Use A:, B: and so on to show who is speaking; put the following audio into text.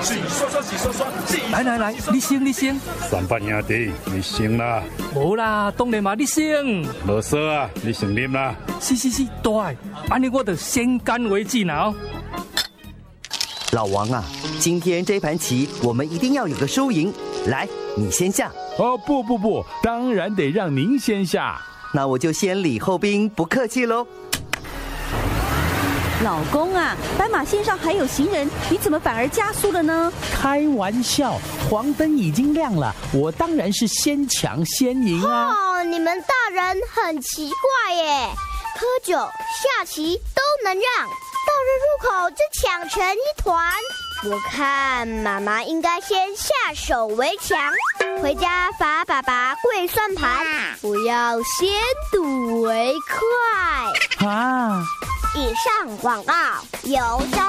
A: 洗刷刷，洗刷刷，
B: 来，你先。
C: 三八兄弟，你先啦。
B: 无啦，当然嘛，你先。
C: 无说啊，你先啉啦。
B: 是，对，安尼我就先干为敬啦哦。
D: 老王啊，今天这盘棋我们一定要有个输赢。来，你先下。
E: 哦，不，当然得让您先下。
D: 那我就先礼后兵，不客气喽。
F: 老公啊，斑马线上还有行人，你怎么反而加速了呢？
G: 开玩笑，黄灯已经亮了，我当然是先抢先赢啊！
H: 哦，你们大人很奇怪耶，喝酒、下棋都能让，到了入口就抢成一团。我看妈妈应该先下手为强，回家罚爸爸跪算盘，不要先睹为快。
G: 啊！
H: 以上广告由